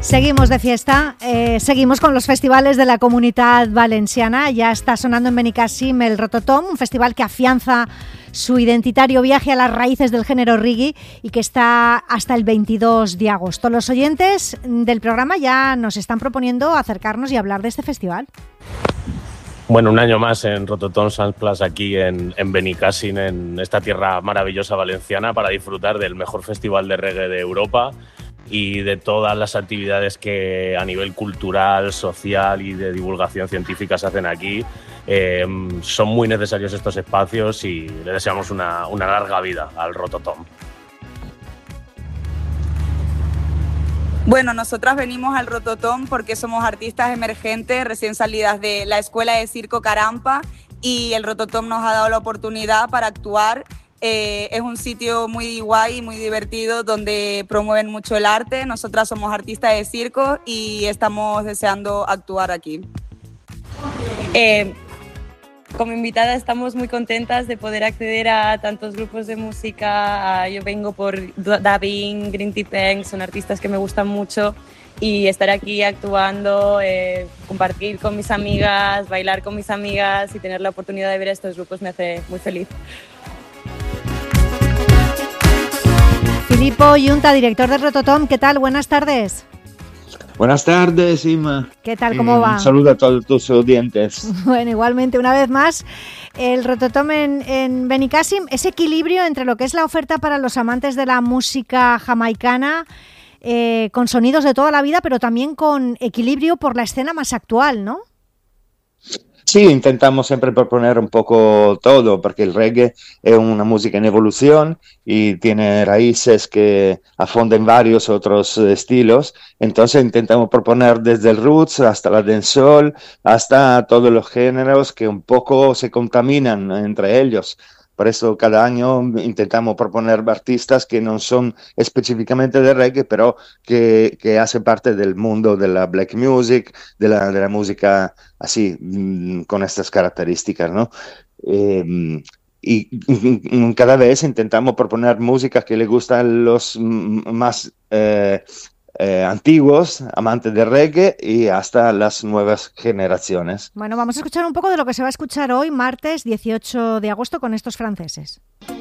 Seguimos de fiesta, seguimos con los festivales de la Comunitat Valenciana. Ya está sonando en Benicàssim el Rototom, un festival que afianza su identitario viaje a las raíces del género reggae y que está hasta el 22 de agosto. Los oyentes del programa ya nos están proponiendo acercarnos y hablar de este festival. Bueno, un año más en Rototom Sounds Plus aquí en Benicàssim, en esta tierra maravillosa valenciana, para disfrutar del mejor festival de reggae de Europa y de todas las actividades que a nivel cultural, social y de divulgación científica se hacen aquí. Son muy necesarios estos espacios y le deseamos una larga vida al Rototom. Bueno, nosotras venimos al Rototom porque somos artistas emergentes recién salidas de la Escuela de Circo Carampa y el Rototom nos ha dado la oportunidad para actuar. Es un sitio muy guay y muy divertido donde promueven mucho el arte. Nosotras somos artistas de circo y estamos deseando actuar aquí. Como invitada estamos muy contentas de poder acceder a tantos grupos de música. Yo vengo por Dubbing, Green Tea Peng, son artistas que me gustan mucho y estar aquí actuando, compartir con mis amigas, bailar con mis amigas y tener la oportunidad de ver a estos grupos me hace muy feliz. Filippo Yunta, director del Rototom, ¿qué tal? Buenas tardes. Buenas tardes, Ima. ¿Qué tal? ¿Cómo va? Un saludo a todos tus oyentes. Bueno, igualmente, una vez más, el Rototom en Benicàssim, ese equilibrio entre lo que es la oferta para los amantes de la música jamaicana, con sonidos de toda la vida, pero también con equilibrio por la escena más actual, ¿no? Sí, intentamos siempre proponer un poco todo, porque el reggae es una música en evolución y tiene raíces que afondan varios otros estilos. Entonces intentamos proponer desde el roots hasta la dancehall, hasta todos los géneros que un poco se contaminan entre ellos. Por eso cada año intentamos proponer artistas que no son específicamente de reggae, pero que hacen parte del mundo de la black music, de la música así, con estas características, ¿no? Y cada vez intentamos proponer música que le gustan a los más antiguos, amantes de reggae, y hasta las nuevas generaciones. Bueno, vamos a escuchar un poco de lo que se va a escuchar hoy, martes 18 de agosto, con estos franceses.